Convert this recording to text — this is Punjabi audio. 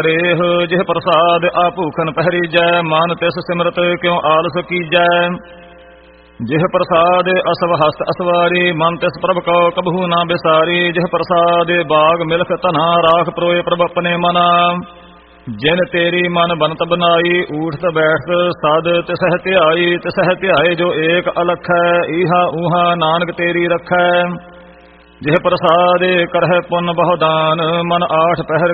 ਰੇਹ ਜਿਹ ਪ੍ਰਸਾਦ ਆ ਭੂਖਨ ਪਹਿਰੀਜੈ, ਮਨ ਤਿਸ ਸਿਮਰਤ ਕਿਉ ਆਲਸ ਕੀਜੈ। ਜਿਹ ਪ੍ਰਸਾਦ ਅਸਵ ਹਸਤ ਅਸਵਾਰੀ, ਮਨ ਤਿਸ ਪ੍ਰਭ ਕਉ ਕਬਹੂ ਨਾ ਬਿਸਾਰੀ। ਜਿਹ ਪ੍ਰਸਾਦ ਬਾਗ ਮਿਲਖ ਧਨਾ, ਰਾਖ ਪਰੋਏ ਪ੍ਰਭ ਆਪਣੇ ਮਨਾ। ਜਿਨ ਤੇਰੀ ਮਨ ਬਨਤ ਬਨਾਈ, ਊਠਤ ਬੈਠਤ ਸਦ ਤਿਸਹਿ ਧਿਆਈ। ਤਿਸਹਿ ਧਿਆਏ ਜੋ ਏਕ ਅਲਖੈ, ਈਹਾ ਊਹਾ ਨਾਨਕ ਤੇਰੀ ਰਖੈ। ਜਿਹ ਪ੍ਰਸਾਦ ਕਰਹਿ ਪੁੰਨ ਬਹੁ ਦਾਨ, ਮਨ ਆਠ ਪਹਿਰ